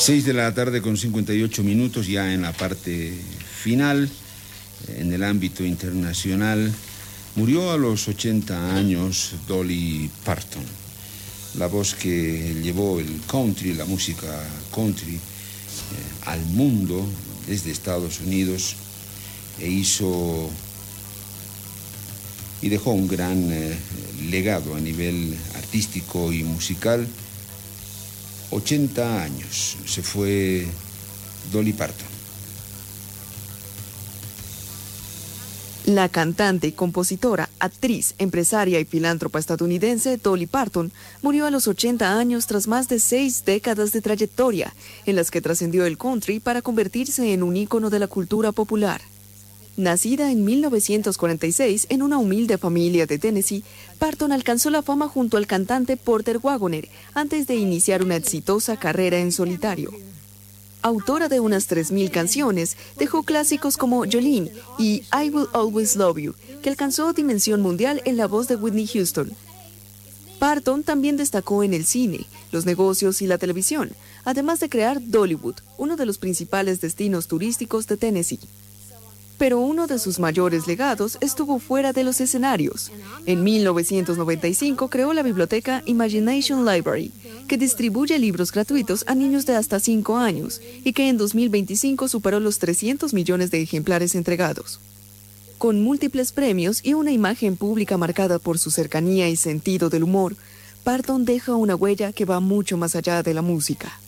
6 de la tarde con 58 minutos, ya en la parte final, en el ámbito internacional. Murió a los 80 años Dolly Parton, la voz que llevó el country, la música country, al mundo desde Estados Unidos y dejó un gran legado a nivel artístico y musical. 80 años se fue Dolly Parton. La cantante, compositora, actriz, empresaria y filántropa estadounidense Dolly Parton murió a los 80 años tras más de 6 décadas de trayectoria, en las que trascendió el country para convertirse en un ícono de la cultura popular. Nacida en 1946 en una humilde familia de Tennessee, Parton alcanzó la fama junto al cantante Porter Wagoner antes de iniciar una exitosa carrera en solitario. Autora de unas 3.000 canciones, dejó clásicos como Jolene y I Will Always Love You, que alcanzó dimensión mundial en la voz de Whitney Houston. Parton también destacó en el cine, los negocios y la televisión, además de crear Dollywood, uno de los principales destinos turísticos de Tennessee. Pero uno de sus mayores legados estuvo fuera de los escenarios. En 1995 creó la biblioteca Imagination Library, que distribuye libros gratuitos a niños de hasta 5 años y que en 2025 superó los 300 millones de ejemplares entregados. Con múltiples premios y una imagen pública marcada por su cercanía y sentido del humor, Parton deja una huella que va mucho más allá de la música.